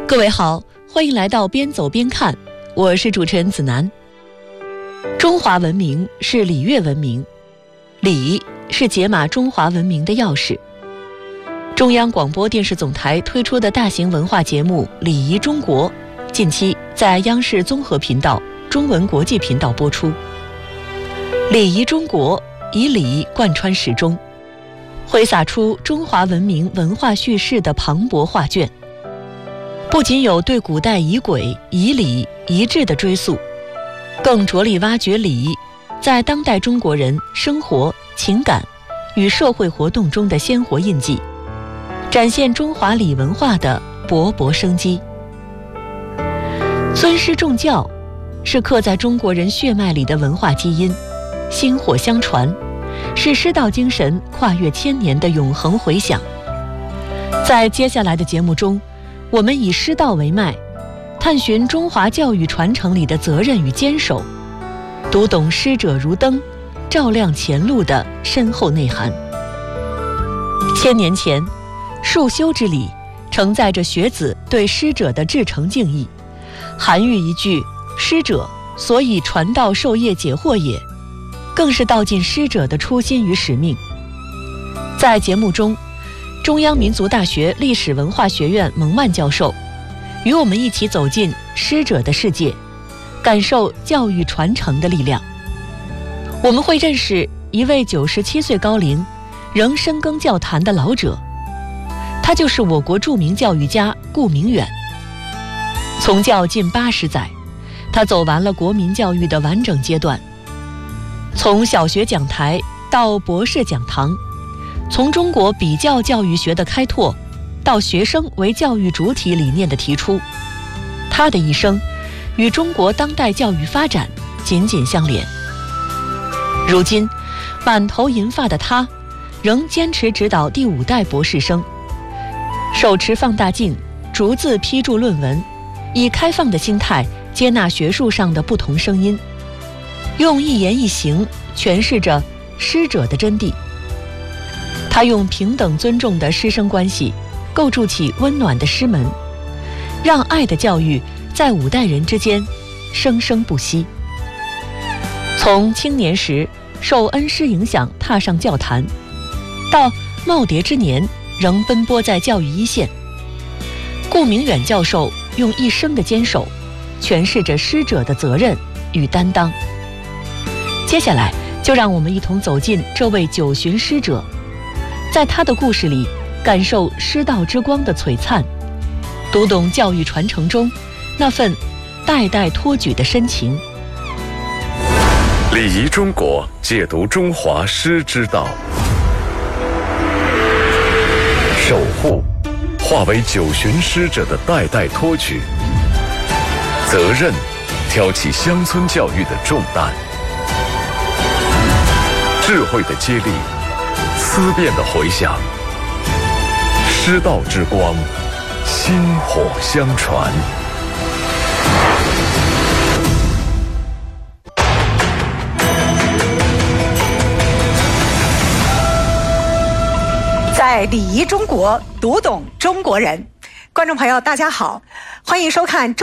各位好，欢迎来到边走边看，我是主持人子楠。中华文明是礼乐文明，礼是解码中华文明的钥匙。中央广播电视总台推出的大型文化节目《礼仪中国》，近期在央视综合频道、中文国际频道播出。礼仪中国以礼贯穿始终，挥洒出中华文明文化叙事的磅礴画卷。不仅有对古代仪轨、仪礼、仪制的追溯，更着力挖掘礼仪在当代中国人生活、情感与社会活动中的鲜活印记，展现中华礼文化的勃勃生机。尊师重教是刻在中国人血脉里的文化基因，薪火相传，是师道精神跨越千年的永恒回响。在接下来的节目中，我们以师道为脉，探寻中华教育传承里的责任与坚守，读懂师者如灯，照亮前路的深厚内涵。千年前，束修之礼承载着学子对师者的至诚敬意，韩愈一句“师者，所以传道授业解惑也”，更是道尽师者的初心与使命。在节目中，中央民族大学历史文化学院蒙曼教授与我们一起走进师者的世界，感受教育传承的力量。我们会认识一位97岁高龄仍深耕教坛的老者，他就是我国著名教育家顾明远。从教近80载，他走完了国民教育的完整阶段，从小学讲台到博士讲堂，从中国比较教育学的开拓到学生为教育主体理念的提出，他的一生与中国当代教育发展紧紧相连。如今满头银发的他仍坚持指导第5代博士生，手持放大镜逐字批注论文，以开放的心态接纳学术上的不同声音，用一言一行诠释着师者的真谛。他用平等尊重的师生关系构筑起温暖的师门，让爱的教育在5代人之间生生不息。从青年时受恩师影响踏上教坛，到耄耋之年仍奔波在教育一线，顾明远教授用一生的坚守诠释着师者的责任与担当。接下来就让我们一同走进这位九旬师者，在他的故事里感受师道之光的璀璨，读懂教育传承中那份代代托举的深情。 礼仪中国，解读中华师之道，守护化为九旬师者的代代托举，责任挑起乡村教育的重担，智慧的接力，思辨的回响，师道之光，薪火相传。 在礼仪中国，读懂中国人。观众朋友大家好，欢迎收看